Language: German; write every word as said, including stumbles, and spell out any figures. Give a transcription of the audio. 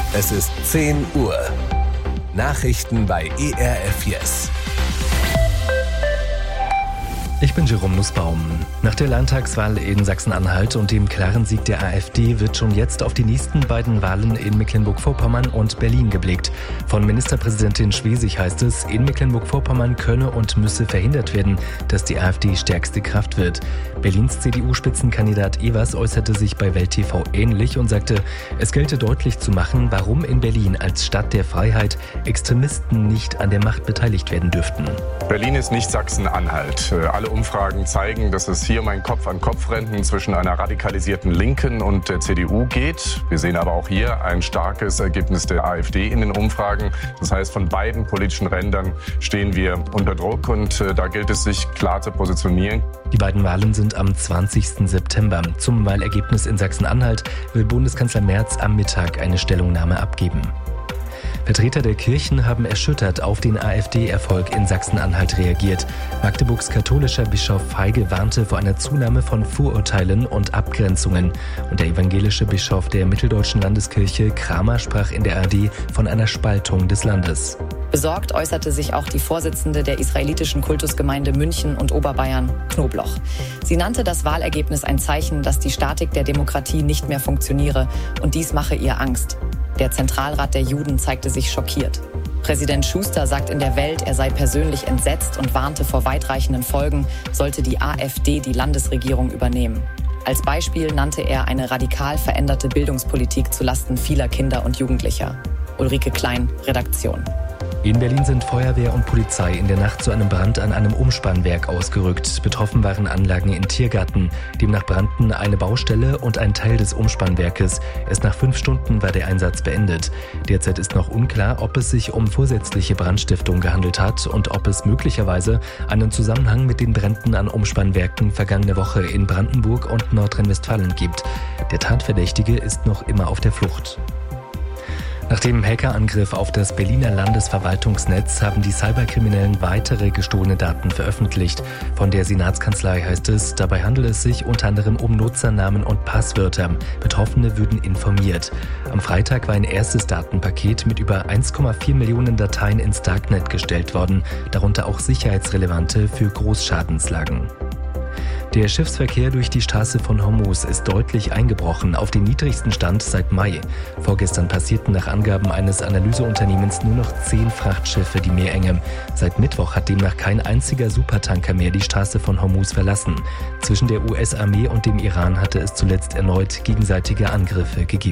Es ist zehn Uhr. Nachrichten bei E R F Yes. Ich bin Jerome Nussbaum. Nach der Landtagswahl in Sachsen-Anhalt und dem klaren Sieg der AfD wird schon jetzt auf die nächsten beiden Wahlen in Mecklenburg-Vorpommern und Berlin geblickt. Von Ministerpräsidentin Schwesig heißt es, in Mecklenburg-Vorpommern könne und müsse verhindert werden, dass die AfD stärkste Kraft wird. Berlins C D U-Spitzenkandidat Evers äußerte sich bei Welt T V ähnlich und sagte, es gelte deutlich zu machen, warum in Berlin als Stadt der Freiheit Extremisten nicht an der Macht beteiligt werden dürften. Berlin ist nicht Sachsen-Anhalt. Alle Umfragen zeigen, dass es hier um ein Kopf-an-Kopf-Rennen zwischen einer radikalisierten Linken und der C D U geht. Wir sehen aber auch hier ein starkes Ergebnis der AfD in den Umfragen. Das heißt, von beiden politischen Rändern stehen wir unter Druck und da gilt es, sich klar zu positionieren. Die beiden Wahlen sind am zwanzigsten September. Zum Wahlergebnis in Sachsen-Anhalt will Bundeskanzler Merz am Mittag eine Stellungnahme abgeben. Vertreter der Kirchen haben erschüttert auf den AfD-Erfolg in Sachsen-Anhalt reagiert. Magdeburgs katholischer Bischof Feige warnte vor einer Zunahme von Vorurteilen und Abgrenzungen. Und der evangelische Bischof der Mitteldeutschen Landeskirche Kramer sprach in der A R D von einer Spaltung des Landes. Besorgt äußerte sich auch die Vorsitzende der israelitischen Kultusgemeinde München und Oberbayern, Knobloch. Sie nannte das Wahlergebnis ein Zeichen, dass die Statik der Demokratie nicht mehr funktioniere und dies mache ihr Angst. Der Zentralrat der Juden zeigte sich schockiert. Präsident Schuster sagt in der Welt, er sei persönlich entsetzt und warnte vor weitreichenden Folgen, sollte die AfD die Landesregierung übernehmen. Als Beispiel nannte er eine radikal veränderte Bildungspolitik zulasten vieler Kinder und Jugendlicher. Ulrike Klein, Redaktion. In Berlin sind Feuerwehr und Polizei in der Nacht zu einem Brand an einem Umspannwerk ausgerückt. Betroffen waren Anlagen in Tiergarten. Demnach brannten eine Baustelle und ein Teil des Umspannwerkes. Erst nach fünf Stunden war der Einsatz beendet. Derzeit ist noch unklar, ob es sich um vorsätzliche Brandstiftung gehandelt hat und ob es möglicherweise einen Zusammenhang mit den Bränden an Umspannwerken vergangene Woche in Brandenburg und Nordrhein-Westfalen gibt. Der Tatverdächtige ist noch immer auf der Flucht. Nach dem Hackerangriff auf das Berliner Landesverwaltungsnetz haben die Cyberkriminellen weitere gestohlene Daten veröffentlicht. Von der Senatskanzlei heißt es, dabei handelt es sich unter anderem um Nutzernamen und Passwörter. Betroffene würden informiert. Am Freitag war ein erstes Datenpaket mit über eins Komma vier Millionen Dateien ins Darknet gestellt worden, darunter auch sicherheitsrelevante für Großschadenslagen. Der Schiffsverkehr durch die Straße von Hormuz ist deutlich eingebrochen, auf den niedrigsten Stand seit Mai. Vorgestern passierten nach Angaben eines Analyseunternehmens nur noch zehn Frachtschiffe die Meerenge. Seit Mittwoch hat demnach kein einziger Supertanker mehr die Straße von Hormuz verlassen. Zwischen der U S-Armee und dem Iran hatte es zuletzt erneut gegenseitige Angriffe gegeben.